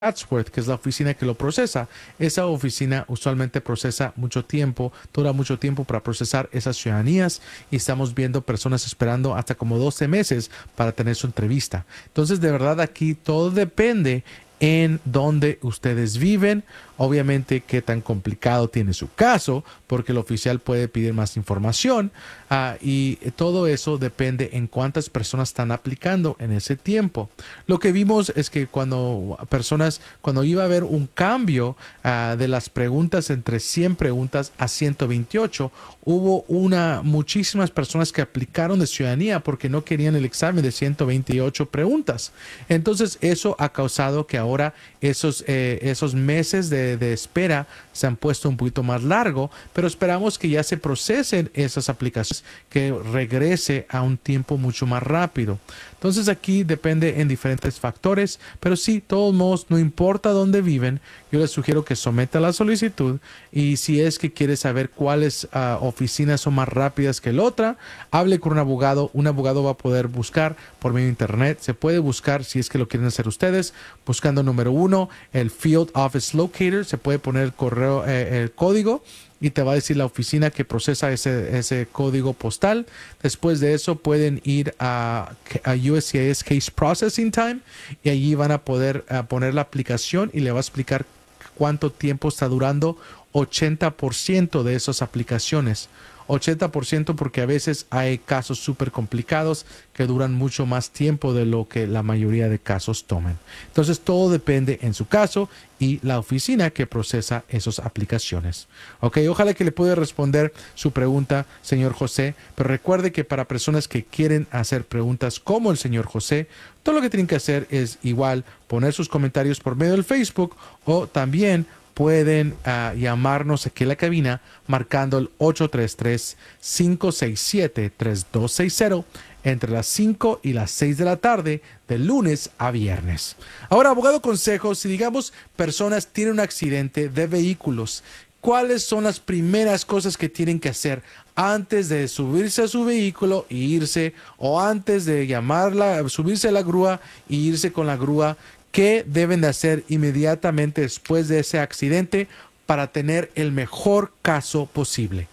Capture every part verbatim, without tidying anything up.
Chatsworth, que es la oficina que lo procesa. Esa oficina usualmente procesa mucho tiempo, dura mucho tiempo para procesar esas ciudadanías y estamos viendo personas esperando hasta como doce meses para tener su entrevista. Entonces, de verdad, aquí todo depende en dónde ustedes viven, obviamente qué tan complicado tiene su caso, porque el oficial puede pedir más información uh, y todo eso depende en cuántas personas están aplicando en ese tiempo. Lo que vimos es que cuando personas, cuando iba a haber un cambio uh, de las preguntas entre cien preguntas a ciento veintiocho, hubo una, muchísimas personas que aplicaron de ciudadanía porque no querían el examen de ciento veintiocho preguntas. Entonces eso ha causado que ahora esos, eh, esos meses de, de espera se han puesto un poquito más largo, pero esperamos que ya se procesen esas aplicaciones, que regrese a un tiempo mucho más rápido. Entonces aquí depende en diferentes factores, pero sí, de todos modos, no importa dónde viven, yo les sugiero que someta la solicitud y si es que quiere saber cuáles uh, oficinas son más rápidas que la otra, hable con un abogado. Un abogado va a poder buscar por medio de internet. Se puede buscar, si es que lo quieren hacer ustedes, buscando número uno, el Field Office Locator. Se puede poner el correo, eh, el código y te va a decir la oficina que procesa ese, ese código postal. Después de eso pueden ir a, a U S C I S Case Processing Time y allí van a poder a poner la aplicación y le va a explicar cuánto tiempo está durando ochenta por ciento de esas aplicaciones. ochenta por ciento porque a veces hay casos súper complicados que duran mucho más tiempo de lo que la mayoría de casos toman. Entonces todo depende en su caso y la oficina que procesa esas aplicaciones. Ok, ojalá que le pueda responder su pregunta, señor José, pero recuerde que para personas que quieren hacer preguntas como el señor José, todo lo que tienen que hacer es igual poner sus comentarios por medio del Facebook o también pueden uh, llamarnos aquí en la cabina marcando el ocho tres tres, cinco seis siete, tres dos seis cero entre las cinco y las seis de la tarde de lunes a viernes. Ahora, abogado consejo, si digamos personas tienen un accidente de vehículos, ¿cuáles son las primeras cosas que tienen que hacer antes de subirse a su vehículo e irse, o antes de llamarla, subirse a la grúa e irse con la grúa? ¿Qué deben de hacer inmediatamente después de ese accidente para tener el mejor caso posible?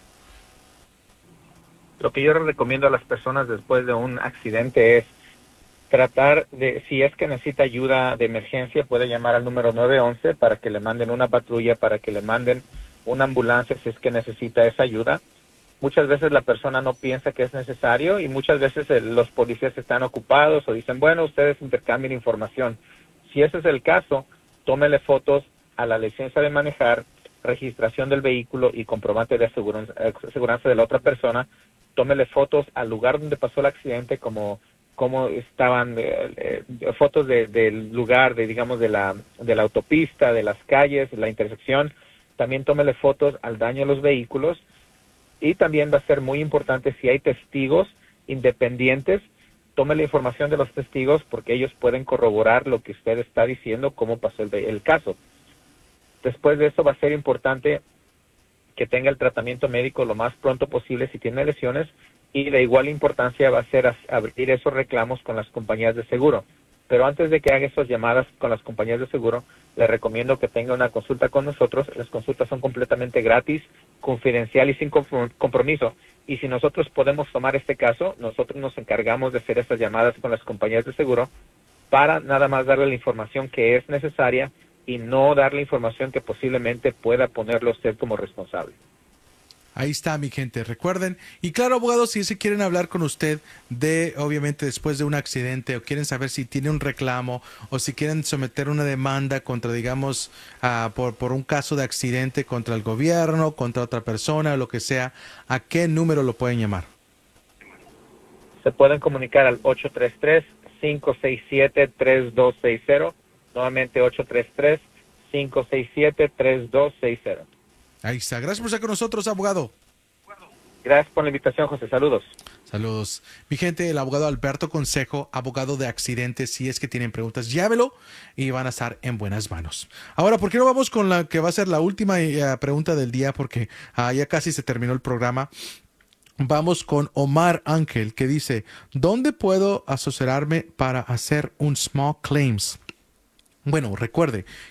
Lo que yo recomiendo a las personas después de un accidente es tratar de, si es que necesita ayuda de emergencia, puede llamar al número nueve once para que le manden una patrulla, para que le manden una ambulancia si es que necesita esa ayuda. Muchas veces la persona no piensa que es necesario y muchas veces el, los policías están ocupados o dicen, bueno, ustedes intercambien información. Si ese es el caso, tómele fotos a la licencia de manejar, registración del vehículo y comprobante de aseguranza, aseguranza de la otra persona. Tómele fotos al lugar donde pasó el accidente, como cómo estaban, eh, eh, fotos de, del lugar, de digamos de la de la autopista, de las calles, de la intersección. También tómele fotos al daño a los vehículos y también va a ser muy importante si hay testigos independientes. Tome la información de los testigos porque ellos pueden corroborar lo que usted está diciendo, cómo pasó el, el caso. Después de eso va a ser importante que tenga el tratamiento médico lo más pronto posible si tiene lesiones, y de igual importancia va a ser abrir esos reclamos con las compañías de seguro. Pero antes de que haga esas llamadas con las compañías de seguro, le recomiendo que tenga una consulta con nosotros. Las consultas son completamente gratis, confidencial y sin compromiso. Y si nosotros podemos tomar este caso, nosotros nos encargamos de hacer esas llamadas con las compañías de seguro para nada más darle la información que es necesaria y no darle información que posiblemente pueda ponerlo usted como responsable. Ahí está, mi gente, recuerden. Y claro, abogados, si se quieren hablar con usted de, obviamente, después de un accidente, o quieren saber si tiene un reclamo, o si quieren someter una demanda contra, digamos, uh, por, por un caso de accidente contra el gobierno, contra otra persona, o lo que sea, ¿a qué número lo pueden llamar? Se pueden comunicar al ocho tres tres, cinco seis siete, tres dos seis cero, nuevamente ocho tres tres, cinco seis siete, tres dos seis cero. Ahí está. Gracias por estar con nosotros, abogado. Gracias por la invitación, José. Saludos. Saludos. Mi gente, el abogado Alberto Consejo, abogado de accidentes. Si es que tienen preguntas, llámelo y van a estar en buenas manos. Ahora, ¿por qué no vamos con la que va a ser la última uh, pregunta del día? Porque uh, ya casi se terminó el programa. Vamos con Omar Ángel, que dice, ¿dónde puedo asesorarme para hacer un small claims? Bueno, recuerde